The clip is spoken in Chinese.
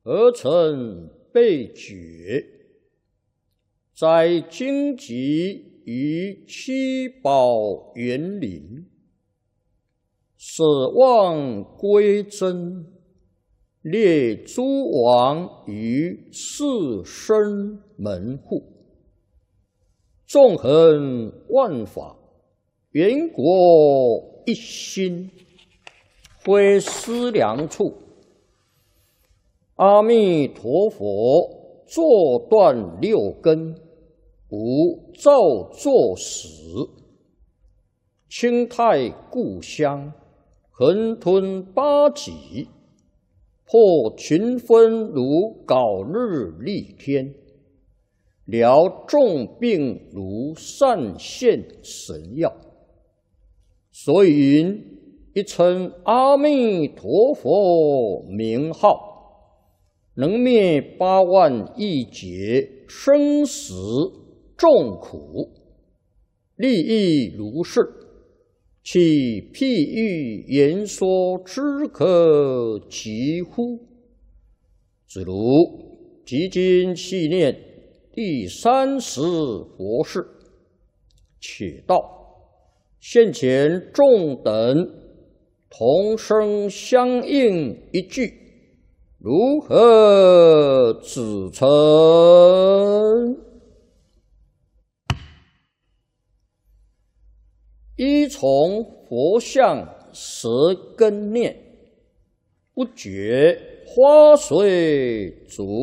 而成被觉，在荆棘于七宝园林，舍望归真，列诸王于四生门户，纵横万法，圆国一心，非思量处。阿弥陀佛，坐断六根，无造作始。清泰故乡，横吞八极，破群分如槁日丽天，疗众病如善现神药。所以云：一称阿弥陀佛名号，能灭8万亿劫生死众苦，利益如是，其譬喻言说之可及乎？子如即今细念第30佛事，且道现前众等同声相应一句，如何指称？依从佛像舌根念，不觉花随足。